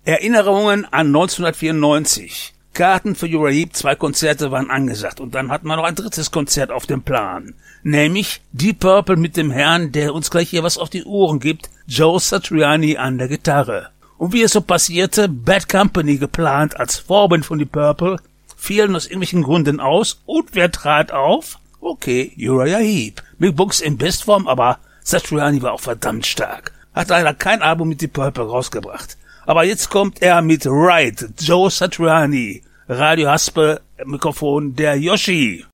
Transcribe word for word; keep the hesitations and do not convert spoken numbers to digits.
Erinnerungen an neunzehnhundertvierundneunzig. Karten für Uriah Heep, zwei Konzerte waren angesagt und dann hatten wir noch ein drittes Konzert auf dem Plan. Nämlich Deep Purple mit dem Herrn, der uns gleich hier was auf die Ohren gibt, Joe Satriani an der Gitarre. Und wie es so passierte, Bad Company geplant als Vorband von Deep Purple, fielen aus irgendwelchen Gründen aus und wer trat auf? Okay, Uriah Heep. Mick Brooks in Bestform, aber Satriani war auch verdammt stark. Hat leider kein Album mit Deep Purple rausgebracht. Aber jetzt kommt er mit Right, Joe Satriani. Radio Haspe, Mikrofon der Yoshi.